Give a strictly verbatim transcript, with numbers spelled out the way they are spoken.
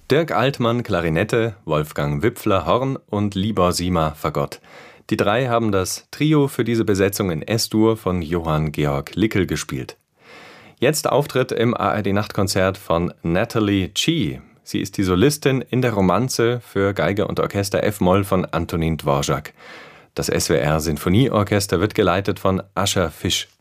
Dirk Altmann Klarinette, Wolfgang Wipfler Horn und Libor Sima Fagott. Die drei haben das Trio für diese Besetzung in S-Dur von Johann Georg Lickel gespielt. Jetzt Auftritt im A R D-Nachtkonzert von Natalie Chi. Sie ist die Solistin in der Romanze für Geige und Orchester F-Moll von Antonin Dvorak. Das S W R-Sinfonieorchester wird geleitet von Ascher Fisch.